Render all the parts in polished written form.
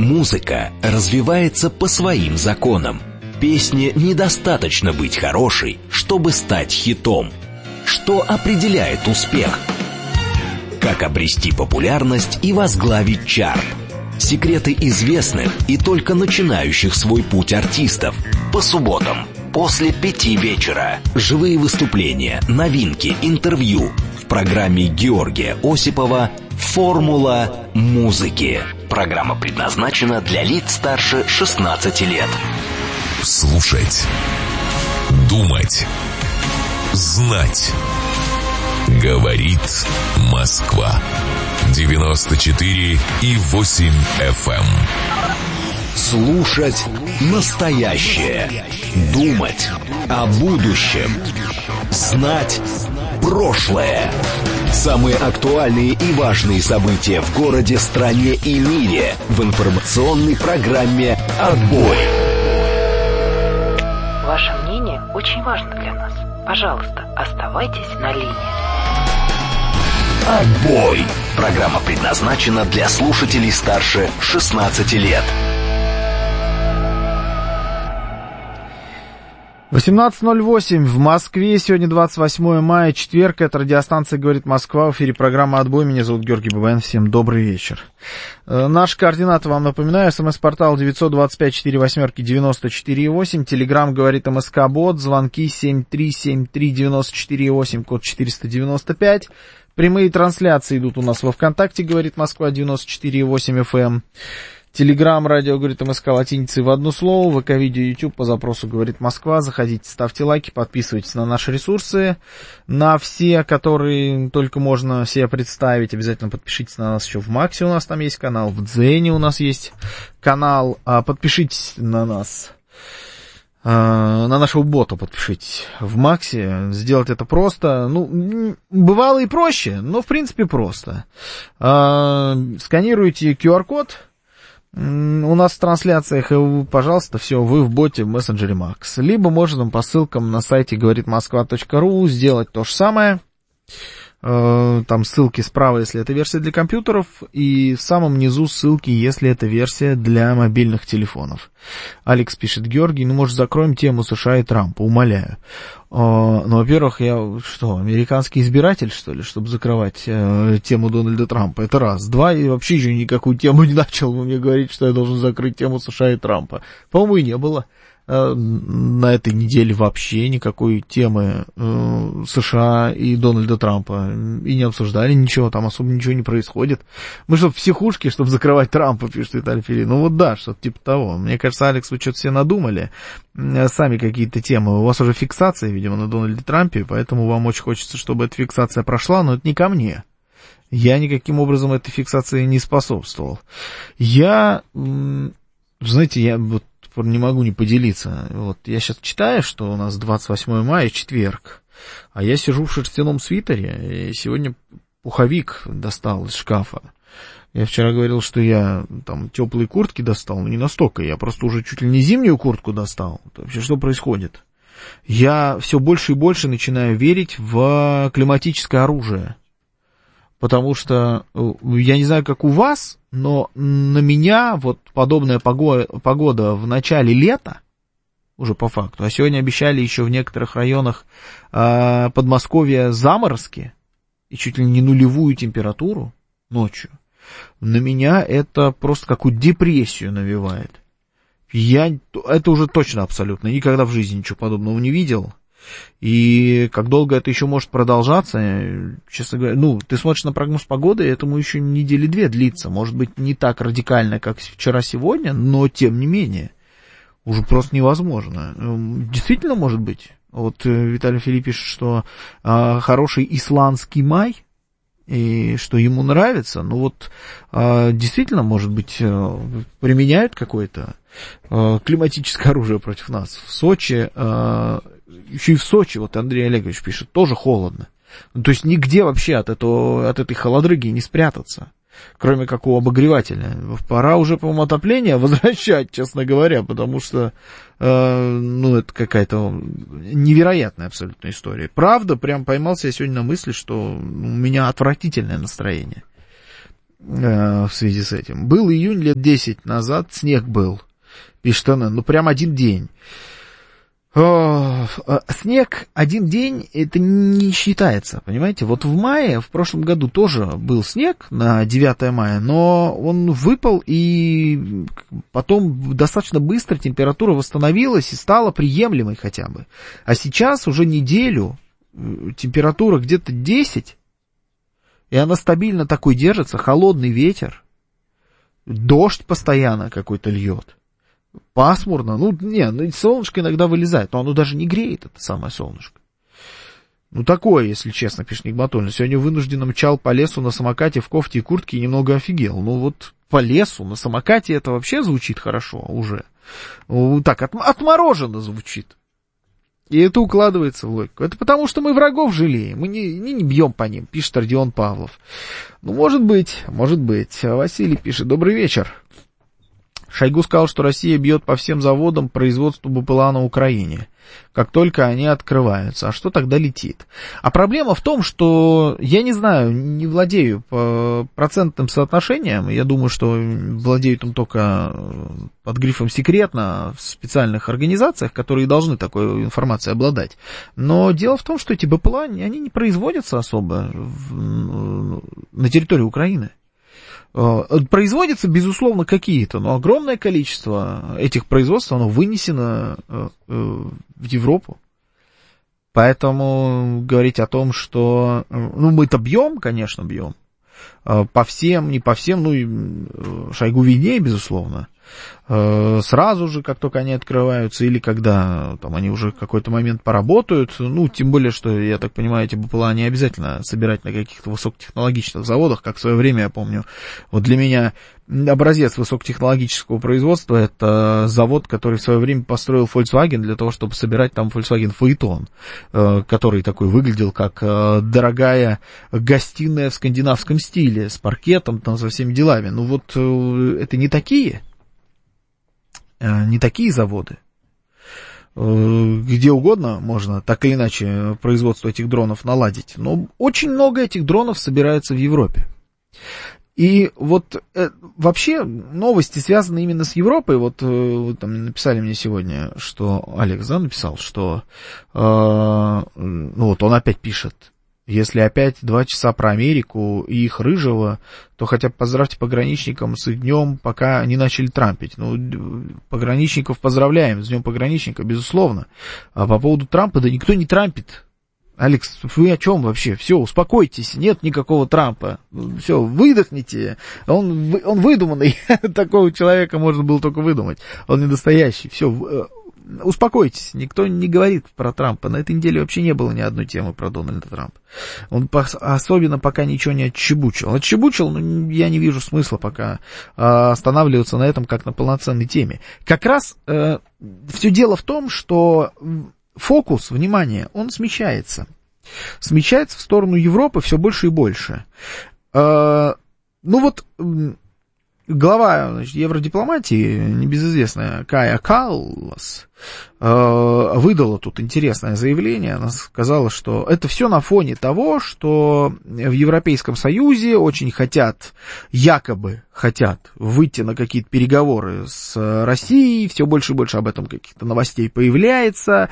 Музыка развивается по своим законам. Песне недостаточно быть хорошей, чтобы стать хитом. Что определяет успех? Как обрести популярность и возглавить чарт? Секреты известных и только начинающих свой путь артистов. По субботам после 5 вечера. Живые выступления, новинки, интервью. В программе Георгия Осипова «Формула музыки». Программа предназначена для лиц старше 16 лет. Слушать, думать, знать. Говорит Москва. 94,8 FM. Слушать настоящее. Думать о будущем. Знать прошлое. Самые актуальные и важные события в городе, стране и мире в информационной программе «Отбой». Ваше мнение очень важно для нас. Пожалуйста, оставайтесь на линии. «Отбой». Программа предназначена для слушателей старше 16 лет. 18:08 в Москве. Сегодня 28 мая, четверг. Это радиостанция «Говорит Москва». В эфире программа «Отбой». Меня зовут Георгий Бабаян. Всем добрый вечер. Наши координаты вам напоминаю. СМС-портал 925-48-94-8. Телеграм «Говорит МСК-бот». Звонки 7373-94-8, код 495. Прямые трансляции идут у нас во ВКонтакте «Говорит Москва» 94,8 FM. Телеграм, радио «Говорит МСК» латиницей в одно слово. ВК, видео, YouTube по запросу «Говорит Москва». Заходите, ставьте лайки, подписывайтесь на наши ресурсы. На все, которые только можно себе представить. Обязательно подпишитесь на нас еще в Максе. У нас там есть канал. В Дзене у нас есть канал. Подпишитесь на нас. На нашего бота подпишитесь в Максе. Сделать это просто. Ну, бывало и проще, но в принципе просто. Сканируйте QR-код. У нас в трансляциях, и, пожалуйста, все, вы в боте в мессенджере Макс. Либо можно по ссылкам на сайте говоритmoskva.ru сделать то же самое. Там ссылки справа, если это версия для компьютеров, и в самом низу ссылки, если это версия для мобильных телефонов. Алекс пишет: Георгий, может, закроем тему США и Трампа, умоляю. Во-первых, я американский избиратель, что ли, чтобы закрывать тему Дональда Трампа? Это раз. Два, и вообще еще никакую тему не начал мне говорить, что я должен закрыть тему США и Трампа. По-моему, и не было. На этой неделе вообще никакой темы США и Дональда Трампа и не обсуждали ничего, там особо ничего не происходит. Мы что, в психушке, чтобы закрывать Трампа, пишет Виталий Филин? Ну вот да, что-то типа того. Мне кажется, Алекс, вы что-то все надумали, сами какие-то темы. У вас уже фиксация, видимо, на Дональде Трампе, поэтому вам очень хочется, чтобы эта фиксация прошла, но это не ко мне. Я никаким образом этой фиксации не способствовал. Знаете, я вот не могу не поделиться. Вот я сейчас читаю, что у нас 28 мая, четверг, а я сижу в шерстяном свитере, и сегодня пуховик достал из шкафа. Я вчера говорил, что я там теплые куртки достал, но не настолько, я просто уже чуть ли не зимнюю куртку достал. Вообще, что происходит? Я все больше и больше начинаю верить в климатическое оружие. Потому что, я не знаю, как у вас, но на меня вот подобная погода в начале лета, уже по факту, а сегодня обещали еще в некоторых районах Подмосковья заморозки и чуть ли не нулевую температуру ночью, на меня это просто какую-то депрессию навевает. Это уже точно абсолютно, никогда в жизни ничего подобного не видел. И как долго это еще может продолжаться, честно говоря, ты смотришь на прогноз погоды, этому еще недели 2 длится, может быть, не так радикально, как вчера-сегодня, но тем не менее, уже просто невозможно. Действительно, может быть, вот Виталий Филипп пишет, что хороший исландский май, и что ему нравится, действительно, может быть, применяют какое-то климатическое оружие против нас. В Сочи, еще и в Сочи, вот Андрей Олегович пишет, тоже холодно. То есть нигде вообще от этой холодрыги не спрятаться, кроме как у обогревателя. Пора уже, по-моему, отопление возвращать, честно говоря, потому что, это какая-то невероятная абсолютно история. Правда, прям поймался я сегодня на мысли, что у меня отвратительное настроение. в связи с этим. Был июнь лет 10 назад, снег был, пишет она, ну прям один день. Снег один день, это не считается, понимаете? Вот в мае, в прошлом году тоже был снег на 9 мая, но он выпал, и потом достаточно быстро температура восстановилась и стала приемлемой хотя бы. А сейчас уже неделю температура где-то 10, и она стабильно такой держится, холодный ветер, дождь постоянно какой-то льет. Пасмурно, солнышко иногда вылезает, но оно даже не греет, это самое солнышко. Ну, такое, если честно, пишет Нигматульна. Сегодня вынужденно мчал по лесу на самокате в кофте и куртке и немного офигел. Ну, вот по лесу на самокате это вообще звучит хорошо уже. Так, отмороженно звучит. И это укладывается в логику. Это потому, что мы врагов жалеем, мы не бьем по ним, пишет Родион Павлов. Ну, может быть. Василий пишет, добрый вечер. Шойгу сказал, что Россия бьет по всем заводам производства БПЛА на Украине, как только они открываются. А что тогда летит? А проблема в том, что, я не знаю, не владею по процентным соотношениям, я думаю, что владеют им только под грифом «секретно» в специальных организациях, которые должны такой информацией обладать. Но дело в том, что эти БПЛА, они не производятся особо на территории Украины. Производятся, безусловно, какие-то, но огромное количество этих производств, оно вынесено в Европу. Поэтому говорить о том, что... мы-то бьем, конечно, бьем. По всем, не по всем, и Шойгу виднее, безусловно. Сразу же, как только они открываются, или когда там они уже в какой-то момент поработают, тем более, что, я так понимаю, эти БПЛА не обязательно собирать на каких-то высокотехнологичных заводах, как в свое время, я помню, вот для меня образец высокотехнологического производства — это завод, который в свое время построил Volkswagen для того, чтобы собирать там Volkswagen Phaeton, который такой выглядел как дорогая гостиная в скандинавском стиле, с паркетом, там, со всеми делами. Это не такие заводы. Где угодно можно так или иначе производство этих дронов наладить, но очень много этих дронов собирается в Европе. И вообще новости связаны именно с Европой. Там написали мне сегодня, что Алекс, написал, что он опять пишет: если опять 2 часа про Америку и их рыжего, то хотя бы поздравьте пограничникам с их днем, пока не начали трампить. Пограничников поздравляем с днем пограничника, безусловно. А по поводу Трампа, да никто не трампит. Алекс, вы о чем вообще? Все, успокойтесь, нет никакого Трампа. Все, выдохните. Он выдуманный. Такого человека можно было только выдумать. Он не настоящий. Все, успокойтесь, никто не говорит про Трампа. На этой неделе вообще не было ни одной темы про Дональда Трампа. Он особенно пока ничего не отчебучил. Но я не вижу смысла пока останавливаться на этом как на полноценной теме. Как раз все дело в том, что фокус внимания, он смещается. Смещается в сторону Европы все больше и больше. Глава евродипломатии, небезызвестная Кая Каллас, выдала тут интересное заявление. Она сказала, что это все на фоне того, что в Европейском Союзе очень якобы хотят выйти на какие-то переговоры с Россией, все больше и больше об этом каких-то новостей появляется.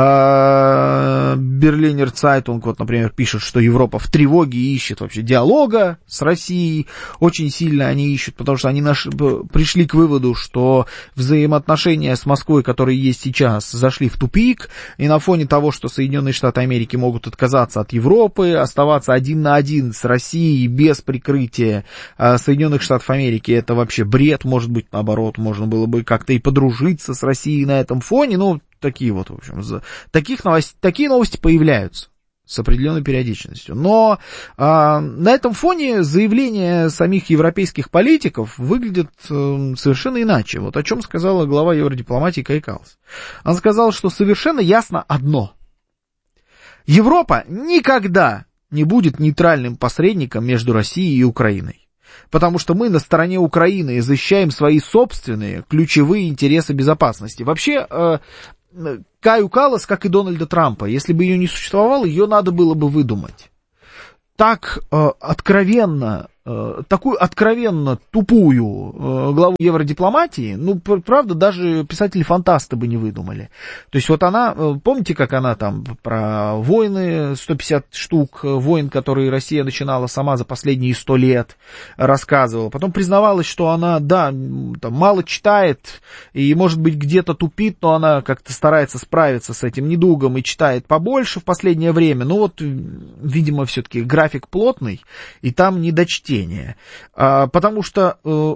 Берлинер Цайтунг, например, пишет, что Европа в тревоге и ищет вообще диалога с Россией, очень сильно они ищут, потому что они пришли к выводу, что взаимоотношения с Москвой, которые есть сейчас, зашли в тупик, и на фоне того, что Соединенные Штаты Америки могут отказаться от Европы, оставаться один на один с Россией без прикрытия Соединенных Штатов Америки, это вообще бред, может быть, наоборот, можно было бы как-то и подружиться с Россией на этом фоне, такие в общем, такие новости появляются с определенной периодичностью. Но на этом фоне заявления самих европейских политиков выглядят совершенно иначе. О чем сказала глава евродипломатии Кая Каллас. Она сказала, что совершенно ясно одно. Европа никогда не будет нейтральным посредником между Россией и Украиной. Потому что мы на стороне Украины и защищаем свои собственные ключевые интересы безопасности. Вообще, Каю Каллас, как и Дональда Трампа, если бы ее не существовало, ее надо было бы выдумать. Так откровенно такую откровенно тупую главу евродипломатии, ну, правда, даже писатели-фантасты бы не выдумали. То есть вот она, помните, как она там про войны, 150 штук войн, которые Россия начинала сама за последние 100 лет, рассказывала. Потом признавалась, что она, да, там, мало читает и, может быть, где-то тупит, но она как-то старается справиться с этим недугом и читает побольше в последнее время. Ну вот, видимо, все-таки график плотный, и там не до чтения. Потому что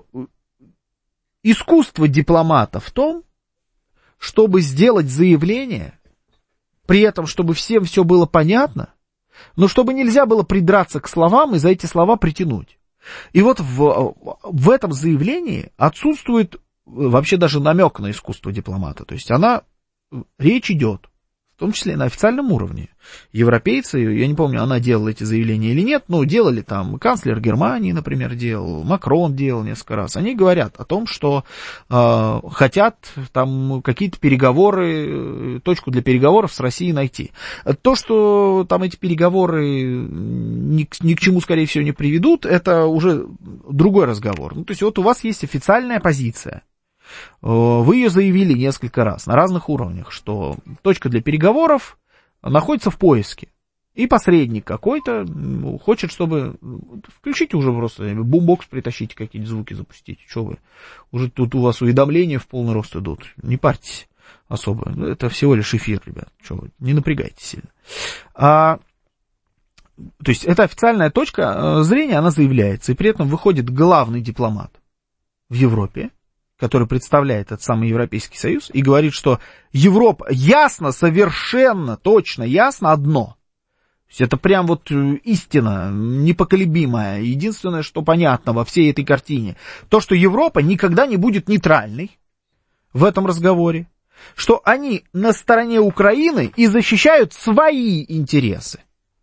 искусство дипломата в том, чтобы сделать заявление, при этом, чтобы всем все было понятно, но чтобы нельзя было придраться к словам и за эти слова притянуть. И вот в этом заявлении отсутствует вообще даже намек на искусство дипломата. То есть речь идет, в том числе на официальном уровне. Европейцы, я не помню, она делала эти заявления или нет, но делали там, канцлер Германии, например, делал, Макрон делал несколько раз. Они говорят о том, что хотят там какие-то переговоры, точку для переговоров с Россией найти. То, что там эти переговоры ни к чему, скорее всего, не приведут, это уже другой разговор. Ну, то есть вот у вас есть официальная позиция. Вы ее заявили несколько раз на разных уровнях, что точка для переговоров находится в поиске. И посредник какой-то хочет, чтобы... Включите уже просто, бумбокс притащите, какие-нибудь звуки запустите. Что вы? Уже тут у вас уведомления в полный рост идут. Не парьтесь особо. Это всего лишь эфир, ребят. Что вы? Не напрягайтесь сильно. То есть это официальная точка зрения, она заявляется. И при этом выходит главный дипломат в Европе, который представляет этот самый Европейский Союз, и говорит, что Европа ясно, совершенно точно ясно одно. То есть это прям вот истина непоколебимая. Единственное, что понятно во всей этой картине, то, что Европа никогда не будет нейтральной в этом разговоре, что они на стороне Украины и защищают свои интересы,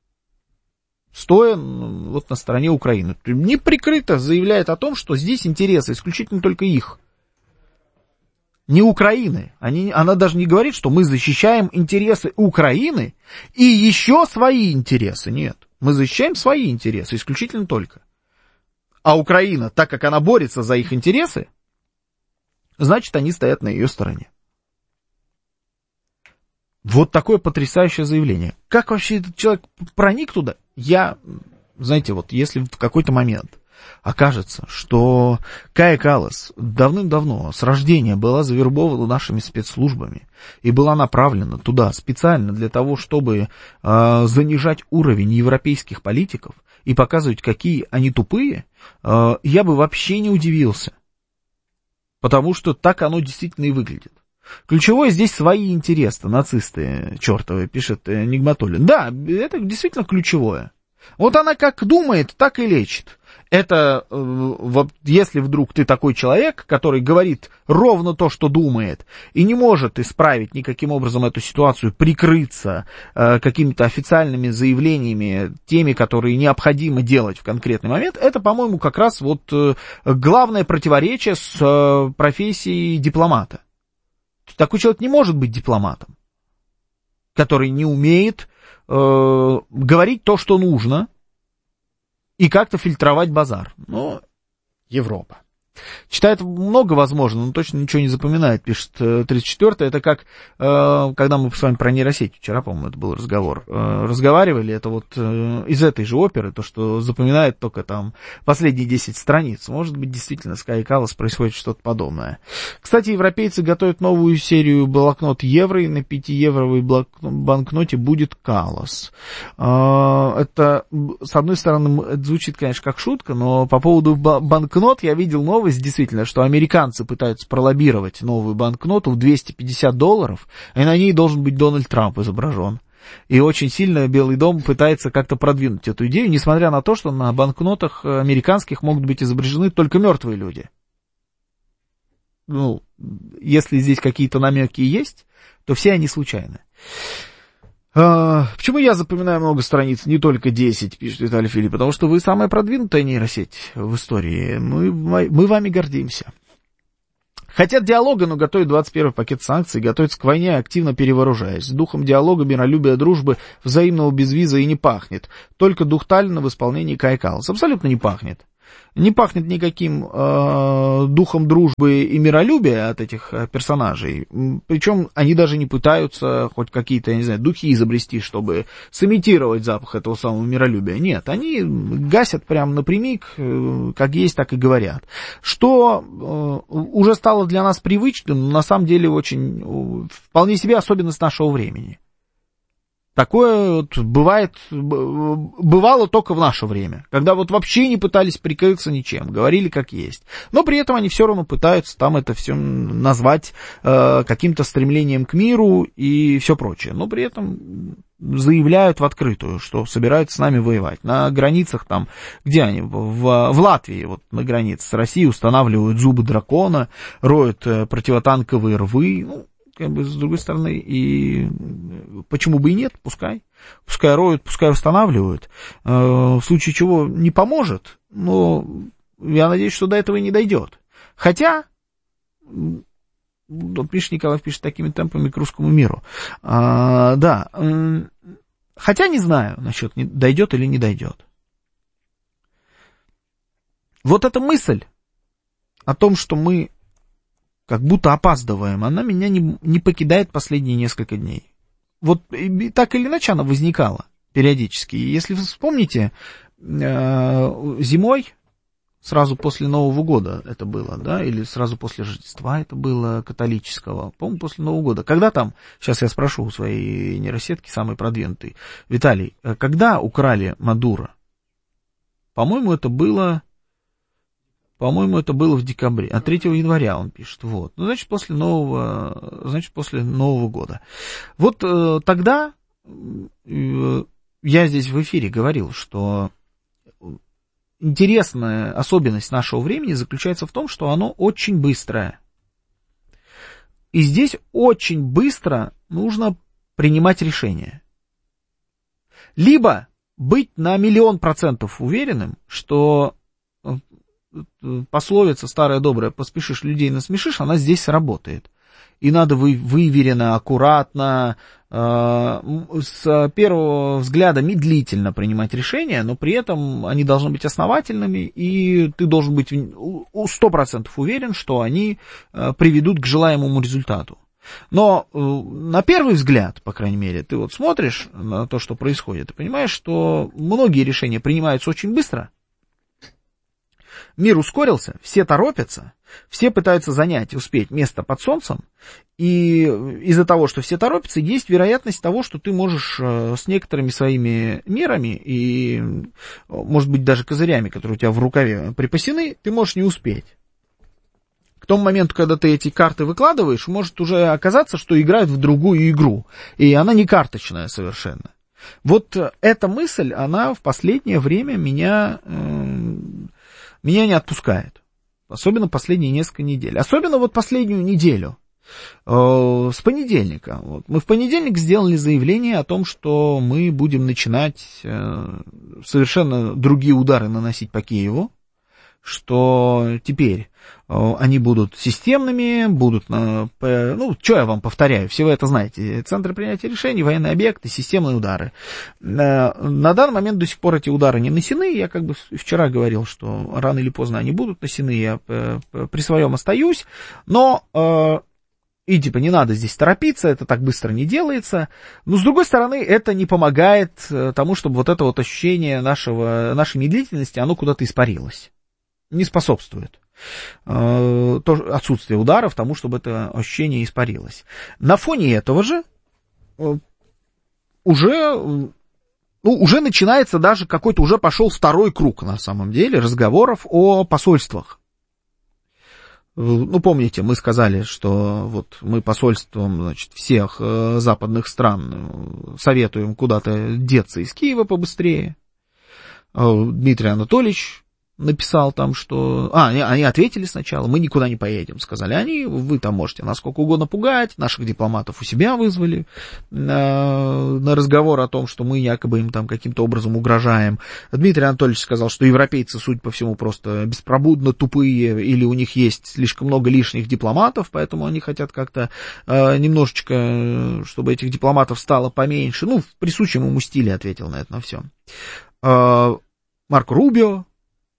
стоя вот на стороне Украины. Неприкрыто заявляет о том, что здесь интересы исключительно только их. Не Украины. Она даже не говорит, что мы защищаем интересы Украины и еще свои интересы. Нет. Мы защищаем свои интересы исключительно только. А Украина, так как она борется за их интересы, значит, они стоят на ее стороне. Вот такое потрясающее заявление. Как вообще этот человек проник туда? Знаете, вот если в какой-то момент окажется, что Кая Каллас давным-давно с рождения была завербована нашими спецслужбами и была направлена туда специально для того, чтобы занижать уровень европейских политиков и показывать, какие они тупые, я бы вообще не удивился. Потому что так оно действительно и выглядит. Ключевое здесь свои интересы, нацисты чертовы, пишет Нигматуллин. Да, это действительно ключевое. Вот она как думает, так и лечит. Это если вдруг ты такой человек, который говорит ровно то, что думает, и не может исправить никаким образом эту ситуацию, прикрыться какими-то официальными заявлениями, теми, которые необходимо делать в конкретный момент, это, по-моему, как раз вот главное противоречие с профессией дипломата. Такой человек не может быть дипломатом, который не умеет говорить то, что нужно, и как-то фильтровать базар. Но Европа. Читает много, возможно, но точно ничего не запоминает, пишет 34-й. Это как, когда мы с вами про нейросеть, вчера, по-моему, это был разговор, разговаривали, это вот из этой же оперы, то, что запоминает только там последние 10 страниц. Может быть, действительно, с Каей Каллас происходит что-то подобное. Кстати, европейцы готовят новую серию блокнот евро, и на 5-евровой банкноте будет Каллас. Это, с одной стороны, это звучит, конечно, как шутка, но по поводу банкнот я видел новость, действительно, что американцы пытаются пролоббировать новую банкноту в $250, и на ней должен быть Дональд Трамп изображен. И очень сильно Белый дом пытается как-то продвинуть эту идею, несмотря на то, что на банкнотах американских могут быть изображены только мертвые люди. Ну, если здесь какие-то намеки есть, то все они случайны. Почему я запоминаю много страниц, не только 10, пишет Виталий Филипп? Потому что вы самая продвинутая нейросеть в истории. Мы вами гордимся. Хотят диалога, но готовят 21-й пакет санкций, готовятся к войне, активно перевооружаясь. Духом диалога, миролюбия, дружбы, взаимного безвиза и не пахнет. Только дух Таллина в исполнении Каи Каллас. Абсолютно не пахнет. Не пахнет никаким духом дружбы и миролюбия от этих персонажей. Причем они даже не пытаются хоть какие-то, я не знаю, духи изобрести, чтобы сымитировать запах этого самого миролюбия. Нет, они гасят прям напрямик, как есть, так и говорят. Что уже стало для нас привычным, но на самом деле очень вполне себе особенность нашего времени. Такое вот бывало только в наше время, когда вот вообще не пытались прикрыться ничем, говорили как есть. Но при этом они все равно пытаются там это все назвать каким-то стремлением к миру и все прочее. Но при этом заявляют в открытую, что собираются с нами воевать. На границах там, где они? В Латвии, вот на границе с Россией устанавливают зубы дракона, роют противотанковые рвы, ну, как бы, с другой стороны, и почему бы и нет, пускай роют, пускай устанавливают, в случае чего не поможет, но я надеюсь, что до этого и не дойдет. Хотя, вот пишет Николаев, пишет такими темпами к русскому миру, да, хотя не знаю насчет дойдет или не дойдет. Вот эта мысль о том, что мы как будто опаздываем, она меня не покидает последние несколько дней. Вот так или иначе она возникала периодически. И если вы вспомните, зимой, сразу после Нового года это было, да, или сразу после Рождества это было католического, по-моему, после Нового года. Когда там, сейчас я спрошу у своей нейросетки, самой продвинутой, Виталий, когда украли Мадуро? По-моему, это было в декабре, 3 января он пишет, вот. Ну, значит, после Нового года. Вот тогда я здесь в эфире говорил, что интересная особенность нашего времени заключается в том, что оно очень быстрое. И здесь очень быстро нужно принимать решения. Либо быть на 1000000% уверенным, что пословица старая добрая «поспешишь, людей насмешишь», она здесь работает. И надо выверенно, аккуратно, с первого взгляда медлительно принимать решения, но при этом они должны быть основательными, и ты должен быть 100% уверен, что они приведут к желаемому результату. Но на первый взгляд, по крайней мере, ты вот смотришь на то, что происходит, и понимаешь, что многие решения принимаются очень быстро. Мир ускорился, все торопятся, все пытаются занять и успеть место под солнцем, и из-за того, что все торопятся, есть вероятность того, что ты можешь с некоторыми своими мерами и, может быть, даже козырями, которые у тебя в рукаве припасены, ты можешь не успеть. К тому моменту, когда ты эти карты выкладываешь, может уже оказаться, что играют в другую игру, и она не карточная совершенно. Вот эта мысль, она в последнее время меня не отпускает. Особенно последние несколько недель. Особенно вот последнюю неделю. С понедельника. Вот. Мы в понедельник сделали заявление о том, что мы будем начинать совершенно другие удары наносить по Киеву. Что теперь они будут системными, будут, что я вам повторяю, все вы это знаете, центры принятия решений, военные объекты, системные удары. На данный момент до сих пор эти удары не нанесены, я как бы вчера говорил, что рано или поздно они будут нанесены, я при своем остаюсь, но и типа не надо здесь торопиться, это так быстро не делается, но с другой стороны это не помогает тому, чтобы вот это вот ощущение нашей медлительности, оно куда-то испарилось. Не способствует отсутствие ударов тому, чтобы это ощущение испарилось. На фоне этого же уже начинается даже какой-то, уже пошел второй круг, на самом деле, разговоров о посольствах. Ну, помните, мы сказали, что вот мы посольством, значит, всех западных стран советуем куда-то деться из Киева побыстрее. Дмитрий Анатольевич написал там, что... они ответили сначала, мы никуда не поедем, сказали они, вы там можете нас сколько угодно пугать, наших дипломатов у себя вызвали на разговор о том, что мы якобы им там каким-то образом угрожаем. Дмитрий Анатольевич сказал, что европейцы, судя по всему, просто беспробудно тупые, или у них есть слишком много лишних дипломатов, поэтому они хотят как-то немножечко, чтобы этих дипломатов стало поменьше. Ну, в присущем ему стиле ответил на это на все. Марко Рубио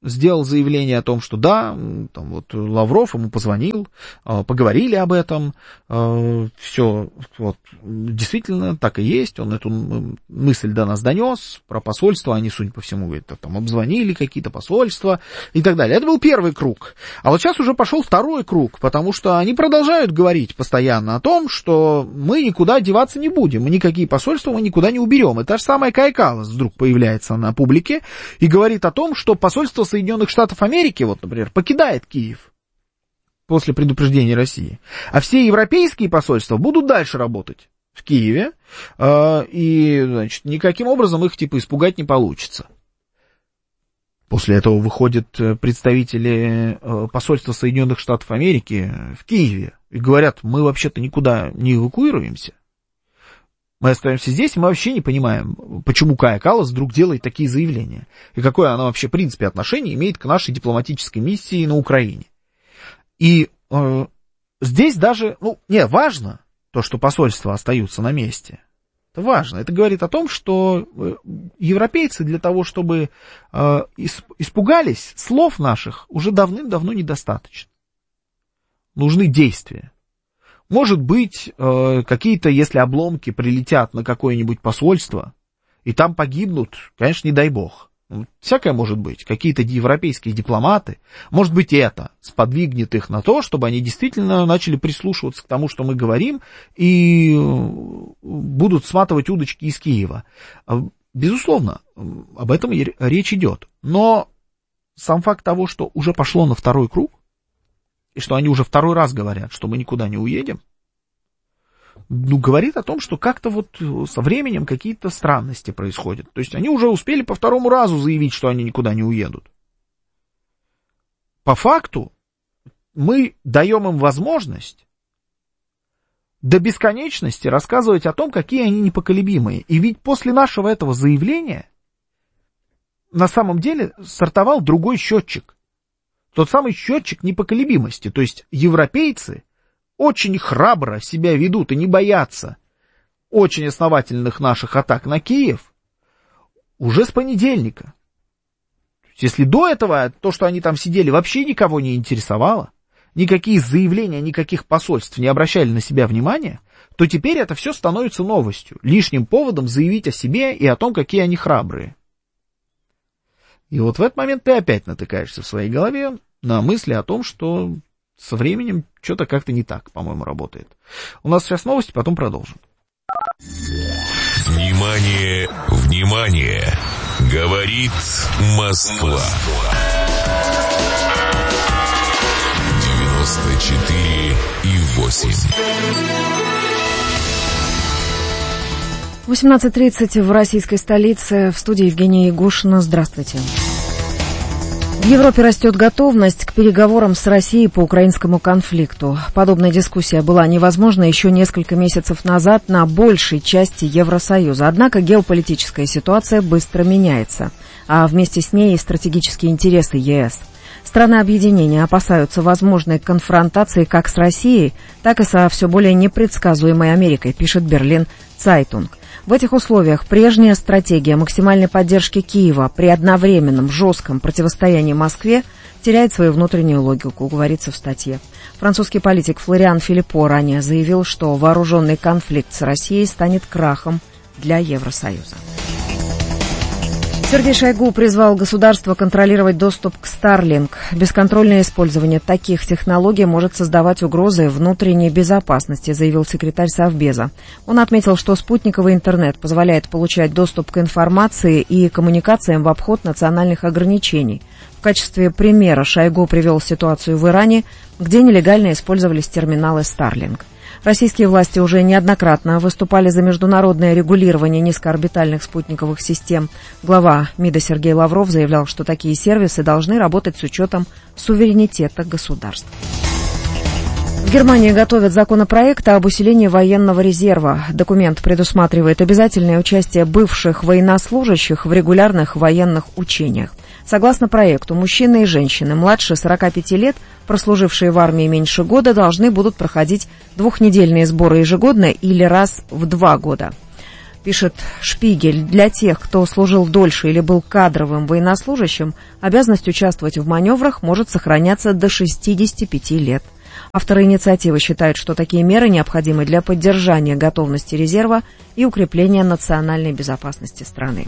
сделал заявление о том, что да, там вот Лавров ему позвонил, поговорили об этом, все, вот, действительно, так и есть, он эту мысль до нас донес, про посольство, они, судя по всему, говорят, там обзвонили какие-то посольства и так далее. Это был первый круг. А вот сейчас уже пошел второй круг, потому что они продолжают говорить постоянно о том, что мы никуда деваться не будем, никакие посольства мы никуда не уберем. И та же самая Кая Каллас вдруг появляется на публике и говорит о том, что посольство Соединенных Штатов Америки, вот, например, покидает Киев после предупреждения России, а все европейские посольства будут дальше работать в Киеве, и, значит, никаким образом их, типа, испугать не получится. После этого выходят представители посольства Соединенных Штатов Америки в Киеве и говорят, мы вообще-то никуда не эвакуируемся. Мы остаемся здесь, и мы вообще не понимаем, почему Кая Каллас вдруг делает такие заявления. И какое она вообще, в принципе, отношение имеет к нашей дипломатической миссии на Украине. И здесь даже, важно то, что посольства остаются на месте. Это важно. Это говорит о том, что европейцы для того, чтобы испугались, слов наших уже давным-давно недостаточно. Нужны действия. Может быть, какие-то, если обломки прилетят на какое-нибудь посольство, и там погибнут, конечно, не дай бог. Всякое может быть. Какие-то европейские дипломаты, может быть, это сподвигнет их на то, чтобы они действительно начали прислушиваться к тому, что мы говорим, и будут сматывать удочки из Киева. Безусловно, об этом речь идет. Но сам факт того, что уже пошло на второй круг, и что они уже второй раз говорят, что мы никуда не уедем, говорит о том, что как-то вот со временем какие-то странности происходят. То есть они уже успели по второму разу заявить, что они никуда не уедут. По факту мы даем им возможность до бесконечности рассказывать о том, какие они непоколебимые. И ведь после нашего этого заявления на самом деле стартовал другой счетчик. Тот самый счетчик непоколебимости. То есть европейцы очень храбро себя ведут и не боятся очень основательных наших атак на Киев уже с понедельника. Если до этого то, что они там сидели, вообще никого не интересовало, никакие заявления, никаких посольств не обращали на себя внимания, то теперь это все становится новостью, лишним поводом заявить о себе и о том, какие они храбрые. И вот в этот момент ты опять натыкаешься в своей голове на мысли о том, что со временем что-то как-то не так, по-моему, работает. У нас сейчас новости, потом продолжим. Внимание, внимание! Говорит Москва. 94,8. 18:30 в российской столице. В студии Евгения Ягушина. Здравствуйте. В Европе растет готовность к переговорам с Россией по украинскому конфликту. Подобная дискуссия была невозможна еще несколько месяцев назад на большей части Евросоюза. Однако геополитическая ситуация быстро меняется, а вместе с ней и стратегические интересы ЕС. Страны объединения опасаются возможной конфронтации как с Россией, так и со все более непредсказуемой Америкой, пишет Берлин Цайтунг. В этих условиях прежняя стратегия максимальной поддержки Киева при одновременном жестком противостоянии Москве теряет свою внутреннюю логику, говорится в статье. Французский политик Флориан Филиппо ранее заявил, что вооруженный конфликт с Россией станет крахом для Евросоюза. Сергей Шойгу призвал государство контролировать доступ к Starlink. Бесконтрольное использование таких технологий может создавать угрозы внутренней безопасности, заявил секретарь Совбеза. Он отметил, что спутниковый интернет позволяет получать доступ к информации и коммуникациям в обход национальных ограничений. В качестве примера Шойгу привел ситуацию в Иране, где нелегально использовались терминалы Starlink. Российские власти уже неоднократно выступали за международное регулирование низкоорбитальных спутниковых систем. Глава МИДа Сергей Лавров заявлял, что такие сервисы должны работать с учетом суверенитета государств. В Германии готовят законопроект об усилении военного резерва. Документ предусматривает обязательное участие бывших военнослужащих в регулярных военных учениях. Согласно проекту, мужчины и женщины младше 45 лет, прослужившие в армии меньше года, должны будут проходить двухнедельные сборы ежегодно или раз в 2 года. Пишет «Шпигель». Для тех, кто служил дольше или был кадровым военнослужащим, обязанность участвовать в маневрах может сохраняться до 65 лет. Авторы инициативы считают, что такие меры необходимы для поддержания готовности резерва и укрепления национальной безопасности страны.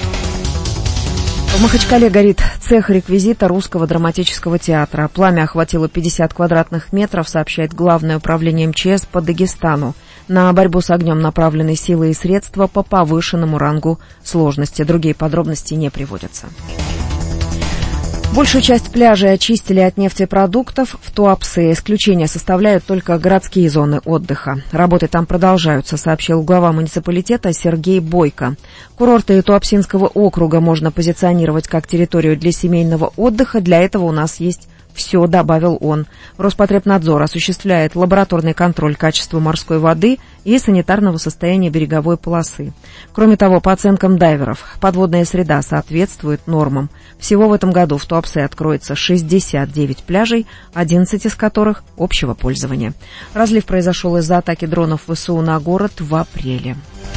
В Махачкале горит цех реквизита Русского драматического театра. Пламя охватило 50 квадратных метров, сообщает Главное управление МЧС по Дагестану. На борьбу с огнем направлены силы и средства по повышенному рангу сложности. Другие подробности не приводятся. Большую часть пляжей очистили от нефтепродуктов в Туапсе. Исключение составляют только городские зоны отдыха. Работы там продолжаются, сообщил глава муниципалитета Сергей Бойко. Курорты Туапсинского округа можно позиционировать как территорию для семейного отдыха. Для этого у нас есть все, добавил он. Роспотребнадзор осуществляет лабораторный контроль качества морской воды и санитарного состояния береговой полосы. Кроме того, по оценкам дайверов, подводная среда соответствует нормам. Всего в этом году в Туапсе откроется 69 пляжей, 11 из которых общего пользования. Разлив произошел из-за атаки дронов ВСУ на город в апреле.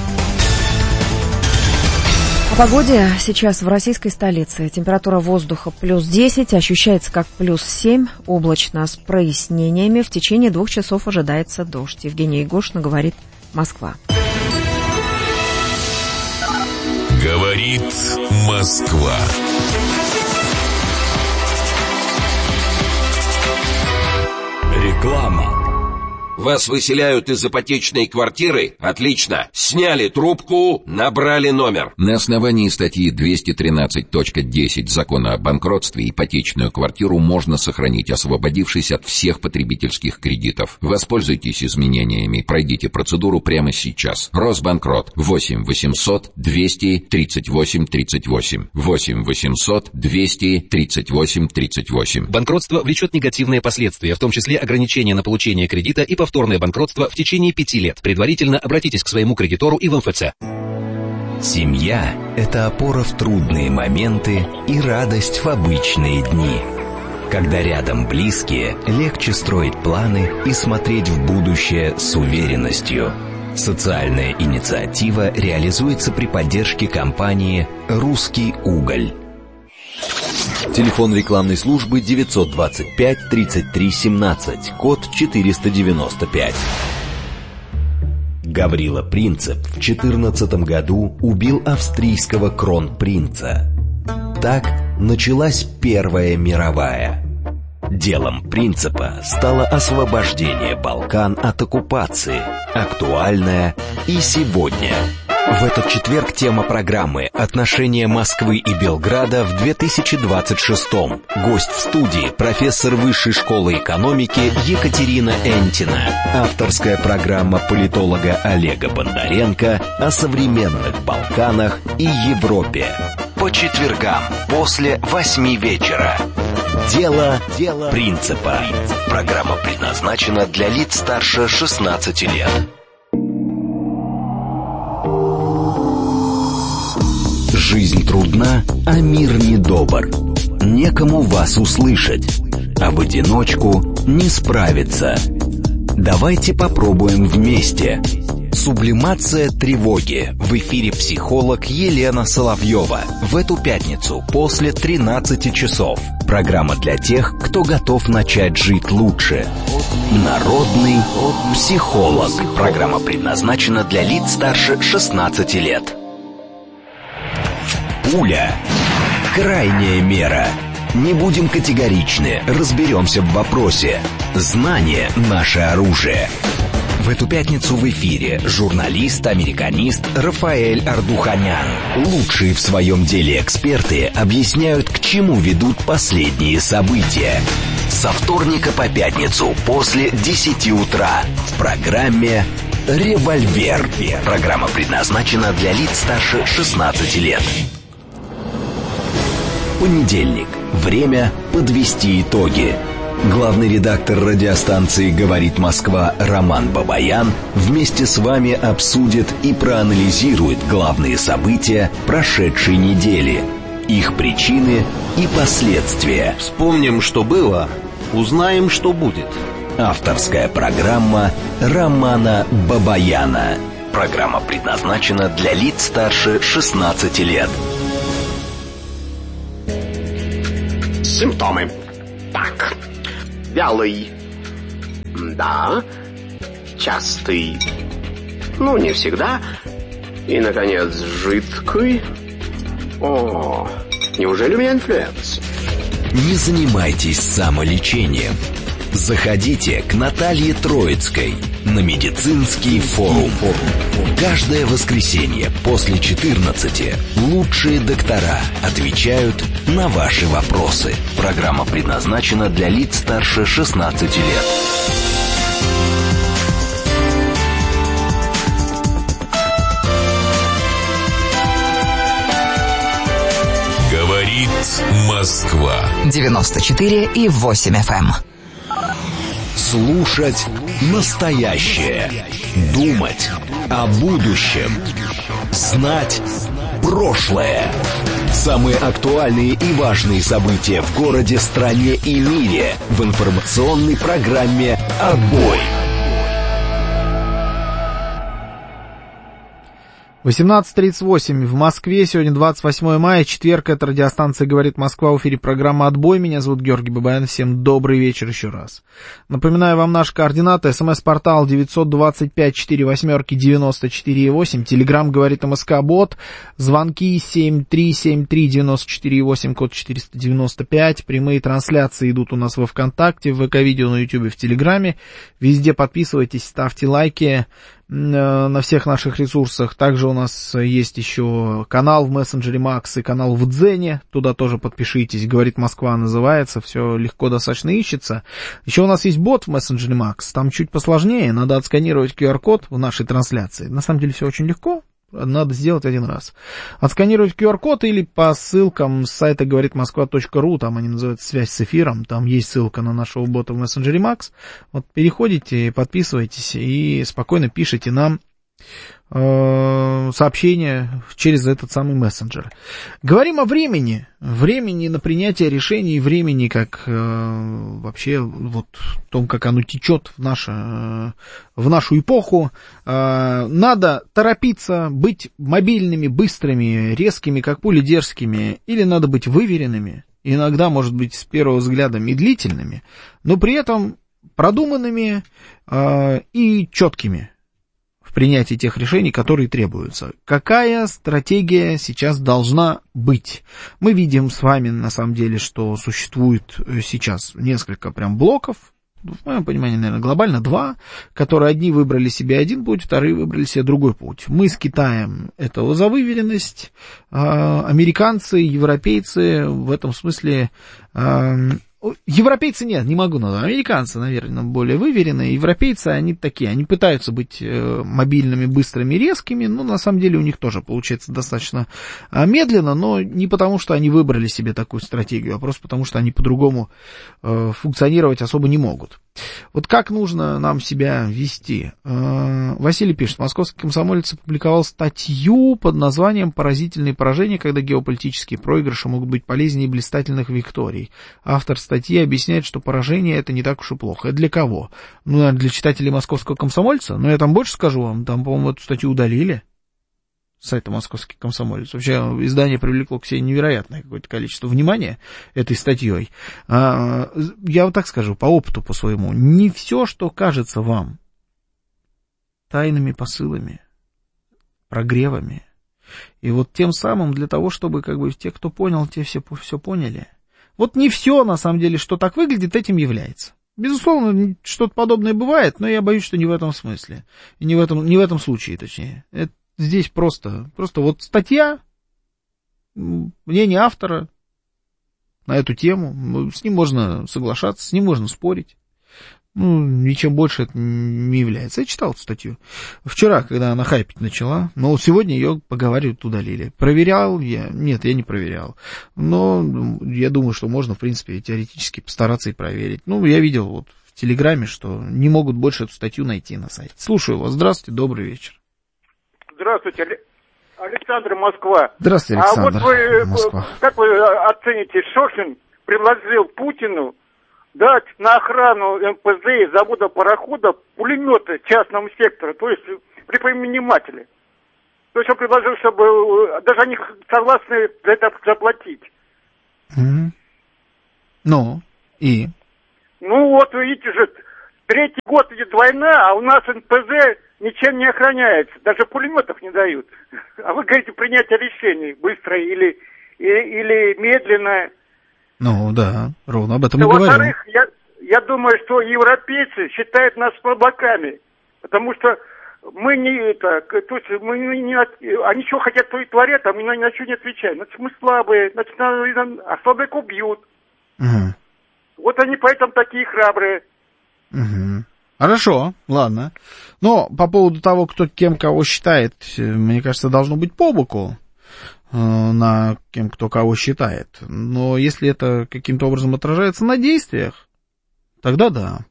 О погоде сейчас в российской столице. Температура воздуха плюс 10, ощущается как плюс 7, облачно с прояснениями. В течение 2 часов ожидается дождь. Евгения Егошина, говорит Москва. Говорит Москва. Реклама. Вас выселяют из ипотечной квартиры? Отлично. Сняли трубку, набрали номер. На основании статьи 213.10 Закона о банкротстве ипотечную квартиру можно сохранить, освободившись от всех потребительских кредитов. Воспользуйтесь изменениями. Пройдите процедуру прямо сейчас. Росбанкрот. 8 800 238 38. 8 800 238 38. Банкротство влечет негативные последствия, в том числе ограничения на получение кредита и повторное банкротство в течение 5 лет. Предварительно обратитесь к своему кредитору и в МФЦ. Семья – это опора в трудные моменты и радость в обычные дни. Когда рядом близкие, легче строить планы и смотреть в будущее с уверенностью. Социальная инициатива реализуется при поддержке компании «Русский уголь». Телефон рекламной службы 925 33 17, код 495. Гаврила Принцип в 2014 году убил австрийского кронпринца. Так началась Первая мировая. Делом Принципа стало освобождение Балкан от оккупации, актуальное и сегодня. В этот четверг тема программы «Отношения Москвы и Белграда в 2026-м». Гость в студии – профессор Высшей школы экономики Екатерина Энтина. Авторская программа политолога Олега Бондаренко о современных Балканах и Европе. По четвергам после 8 вечера. Дело Принципа. Программа предназначена для лиц старше 16 лет. Жизнь трудна, а мир недобр. Некому вас услышать, а в одиночку не справиться. Давайте попробуем вместе. Сублимация тревоги. В эфире психолог Елена Соловьева. В эту пятницу после 13 часов. Программа для тех, кто готов начать жить лучше. Народный психолог. Программа предназначена для лиц старше 16 лет. Пуля. Крайняя мера. Не будем категоричны, разберемся в вопросе. Знание – наше оружие. В эту пятницу в эфире журналист-американист Рафаэль Ардуханян. Лучшие в своем деле эксперты объясняют, к чему ведут последние события. Со вторника по пятницу после 10 утра в программе «Револьвер». Программа предназначена для лиц старше 16 лет. Понедельник. Время подвести итоги. Главный редактор радиостанции «Говорит Москва» Роман Бабаян вместе с вами обсудит и проанализирует главные события прошедшей недели, их причины и последствия. Вспомним, что было, узнаем, что будет. Авторская программа Романа Бабаяна. Программа предназначена для лиц старше 16 лет. Симптомы. Так. Вялый. Да. Частый. Ну, не всегда. И, наконец, жидкий. О, неужели у меня инфлюенс? Не занимайтесь самолечением. Заходите к Наталье Троицкой на медицинский форум. Каждое воскресенье после 14 лучшие доктора отвечают на ваши вопросы. Программа предназначена для лиц старше 16 лет. Говорит Москва. 94,8 FM. Слушать настоящее. Думать о будущем. Знать прошлое. Самые актуальные и важные события в городе, стране и мире в информационной программе «Отбой». 18:38 в Москве, сегодня 28 мая, четверг, это радиостанция «Говорит Москва», в эфире программа «Отбой», меня зовут Георгий Бабаян, всем добрый вечер еще раз. Напоминаю вам наши координаты, смс-портал 925-48-94-8, телеграмм «Говорит МСК-бот», звонки 7373-94-8, код 495, прямые трансляции идут у нас во ВКонтакте, в ВК-видео, на Ютубе, в Телеграме, везде подписывайтесь, ставьте лайки на всех наших ресурсах. Также у нас есть еще канал в мессенджере Макс и канал в Дзене. Туда тоже подпишитесь. «Говорит Москва» называется. Все легко достаточно ищется. Еще у нас есть бот в мессенджере Макс. Там чуть посложнее. Надо отсканировать QR-код в нашей трансляции. На самом деле все очень легко. Надо сделать один раз. Отсканировать QR-код или по ссылкам с сайта говоритмосква.ру, там они называются «Связь с эфиром», там есть ссылка на нашего бота в мессенджере Макс. Вот переходите, подписывайтесь и спокойно пишите нам сообщения через этот самый мессенджер. Говорим о времени. Времени на принятие решений, времени как вообще вот том, как оно течет в нашу эпоху. Надо торопиться, быть мобильными, быстрыми, резкими, как пули, дерзкими, или надо быть выверенными, иногда, может быть, с первого взгляда медлительными, но при этом продуманными и четкими в принятии тех решений, которые требуются. Какая стратегия сейчас должна быть? Мы видим с вами, на самом деле, что существует сейчас несколько прям блоков, в моем понимании, наверное, глобально два, которые одни выбрали себе один путь, вторые выбрали себе другой путь. Мы с Китаем этого за выверенность, американцы, европейцы в этом смысле... Европейцы нет, не могу назвать. Американцы, наверное, более выверенные. Европейцы, они такие, они пытаются быть мобильными, быстрыми, резкими, но на самом деле у них тоже получается достаточно медленно, но не потому, что они выбрали себе такую стратегию, а просто потому, что они по-другому функционировать особо не могут. Вот как нужно нам себя вести? Василий пишет, московский комсомолец опубликовал статью под названием «Поразительные поражения, когда геополитические проигрыши могут быть полезнее блистательных викторий». Автор статьи объясняет, что поражение это не так уж и плохо. Это для кого? Ну, наверное, для читателей московского комсомольца. Но я там больше скажу вам, там, по-моему, эту статью удалили с сайта «Московский комсомолец». Вообще, издание привлекло к себе невероятное какое-то количество внимания этой статьей. Я вот так скажу, по опыту по своему, не все, что кажется вам тайными посылами, прогревами, и вот тем самым для того, чтобы как бы те, кто понял, те все поняли. Вот не все, на самом деле, что так выглядит, этим является. Безусловно, что-то подобное бывает, но я боюсь, что не в этом смысле. И не в этом случае, точнее. Это здесь просто вот статья, мнение автора на эту тему, с ним можно соглашаться, с ним можно спорить. Ну, ничем больше это не является. Я читал эту статью вчера, когда она хайпить начала, но сегодня ее, поговаривают, удалили. Проверял я? Нет, я не проверял. Но я думаю, что можно, в принципе, теоретически постараться и проверить. Ну, я видел вот в Телеграме, что не могут больше эту статью найти на сайте. Слушаю вас. Здравствуйте, добрый вечер. Здравствуйте, Александр, Москва. Здравствуйте, Александр. А вот вы, Москва. как вы оцените, Шохин предложил Путину дать на охрану МПЗ и завода-парохода пулеметы частному сектору, то есть предприниматели. То есть он предложил, чтобы даже они согласны за это заплатить. Ну, и? Ну вот, видите же, третий год идет война, а у нас НПЗ ничем не охраняется, даже пулеметов не дают. А вы говорите, принятие решений быстрое или медленное. Ну да, ровно об этом и говорю. Во-вторых, я думаю, что европейцы считают нас слабаками, потому что мы не это, то есть мы не, они что хотят, то и творят, а мы ни на что не отвечаем. Значит, мы слабые, значит, а слабых убьют. Угу. Вот они поэтому такие храбрые. Угу. Хорошо, ладно. Но по поводу того, кто кем кого считает, мне кажется, должно быть по боку на кем кто кого считает. Но если это каким-то образом отражается на действиях, тогда да.